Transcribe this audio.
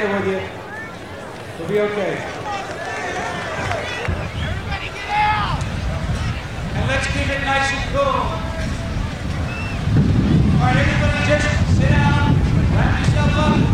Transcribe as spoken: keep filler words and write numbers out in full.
there with you. We'll be okay. Everybody get out! And let's keep it nice and cool. All right, everybody just sit down, wrap yourself up.